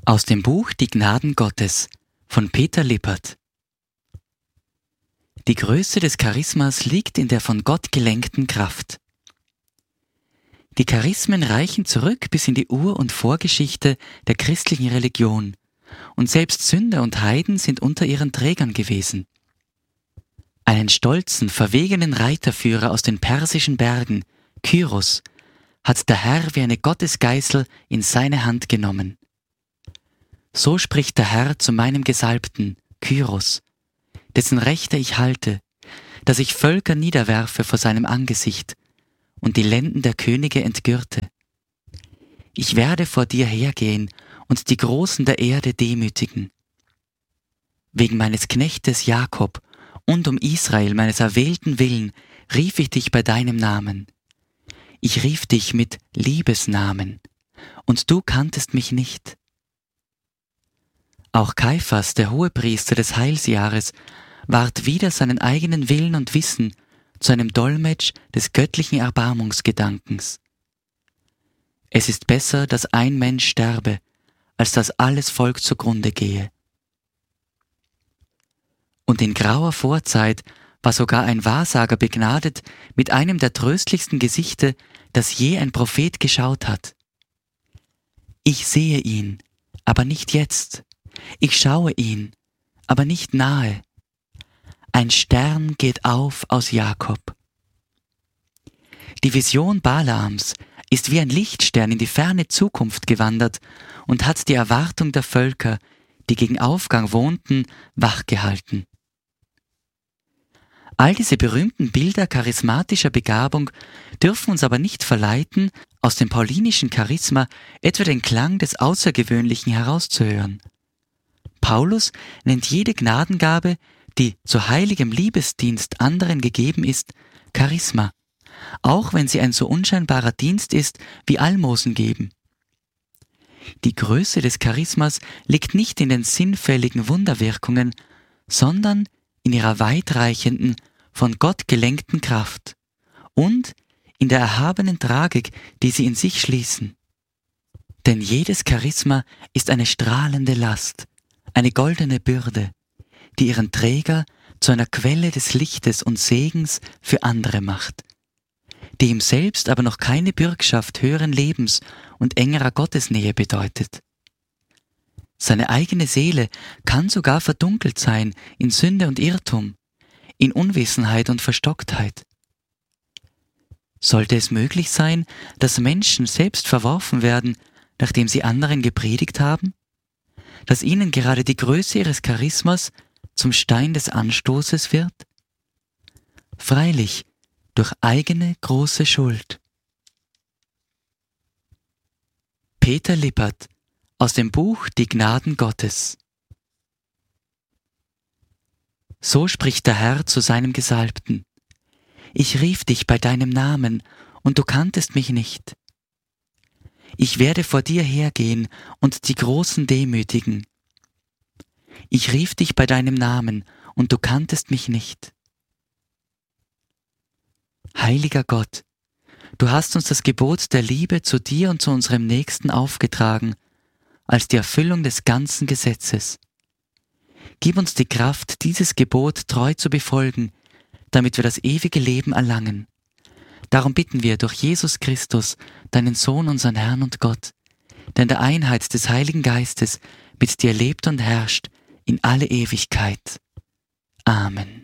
Aus dem Buch Die Gnaden Gottes von Peter Lippert. Die Größe des Charismas liegt in der von Gott gelenkten Kraft. Die Charismen reichen zurück bis in die Ur- und Vorgeschichte der christlichen Religion, und selbst Sünder und Heiden sind unter ihren Trägern gewesen. Einen stolzen, verwegenen Reiterführer aus den persischen Bergen, Kyros, hat der Herr wie eine Gottesgeißel in seine Hand genommen. So spricht der Herr zu meinem Gesalbten, Kyros, dessen Rechte ich halte, dass ich Völker niederwerfe vor seinem Angesicht und die Lenden der Könige entgürte. Ich werde vor dir hergehen und die Großen der Erde demütigen. Wegen meines Knechtes Jakob und um Israel, meines Erwählten willen, rief ich dich bei deinem Namen. Ich rief dich mit Liebesnamen, und du kanntest mich nicht. Auch Kaiphas, der Hohepriester des Heilsjahres, ward wider seinen eigenen Willen und Wissen zu einem Dolmetsch des göttlichen Erbarmungsgedankens. Es ist besser, dass ein Mensch sterbe, als dass alles Volk zugrunde gehe. Und in grauer Vorzeit war sogar ein Wahrsager begnadet mit einem der tröstlichsten Gesichte, das je ein Prophet geschaut hat. Ich sehe ihn, aber nicht jetzt. Ich schaue ihn, aber nicht nahe. Ein Stern geht auf aus Jakob. Die Vision Balaams ist wie ein Lichtstern in die ferne Zukunft gewandert und hat die Erwartung der Völker, die gegen Aufgang wohnten, wachgehalten. All diese berühmten Bilder charismatischer Begabung dürfen uns aber nicht verleiten, aus dem paulinischen Charisma etwa den Klang des Außergewöhnlichen herauszuhören. Paulus nennt jede Gnadengabe, die zu heiligem Liebesdienst anderen gegeben ist, Charisma, auch wenn sie ein so unscheinbarer Dienst ist wie Almosen geben. Die Größe des Charismas liegt nicht in den sinnfälligen Wunderwirkungen, sondern in ihrer weitreichenden, von Gott gelenkten Kraft und in der erhabenen Tragik, die sie in sich schließen. Denn jedes Charisma ist eine strahlende Last, eine goldene Bürde, die ihren Träger zu einer Quelle des Lichtes und Segens für andere macht, die ihm selbst aber noch keine Bürgschaft höheren Lebens und engerer Gottesnähe bedeutet. Seine eigene Seele kann sogar verdunkelt sein in Sünde und Irrtum, in Unwissenheit und Verstocktheit. Sollte es möglich sein, dass Menschen selbst verworfen werden, nachdem sie anderen gepredigt haben? Dass ihnen gerade die Größe ihres Charismas zum Stein des Anstoßes wird? Freilich durch eigene große Schuld. Peter Lippert aus dem Buch Die Gnaden Gottes. So spricht der Herr zu seinem Gesalbten. Ich rief dich bei deinem Namen, und du kanntest mich nicht. Ich werde vor dir hergehen und die Großen demütigen. Ich rief dich bei deinem Namen, und du kanntest mich nicht. Heiliger Gott, du hast uns das Gebot der Liebe zu dir und zu unserem Nächsten aufgetragen, als die Erfüllung des ganzen Gesetzes. Gib uns die Kraft, dieses Gebot treu zu befolgen, damit wir das ewige Leben erlangen. Darum bitten wir durch Jesus Christus, deinen Sohn, unseren Herrn und Gott, der in der Einheit des Heiligen Geistes mit dir lebt und herrscht in alle Ewigkeit. Amen.